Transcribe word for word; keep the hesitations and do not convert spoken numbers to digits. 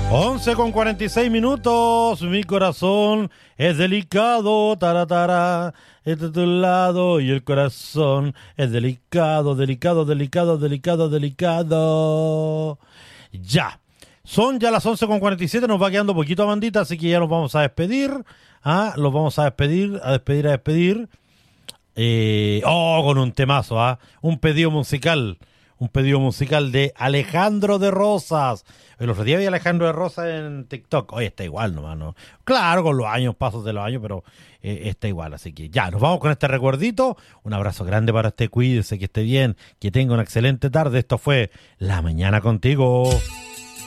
once con cuarenta y seis minutos, mi corazón es delicado, taratara, está a tu lado y el corazón es delicado, delicado, delicado, delicado, delicado. Ya, son ya las once con cuarenta y siete, nos va quedando poquito, Amandita, así que ya nos vamos a despedir, ¿ah? Los vamos a despedir, a despedir, a despedir. Eh, oh, con un temazo, ¿ah? Un pedido musical. Un pedido musical de Alejandro de Rosas. El otro día vi a Alejandro de Rosas en TikTok. Oye, está igual nomás, ¿no? Claro, con los años, pasos de los años, pero eh, está igual. Así que ya, nos vamos con este recuerdito. Un abrazo grande para usted, cuídese, que esté bien, que tenga una excelente tarde. Esto fue La Mañana Contigo.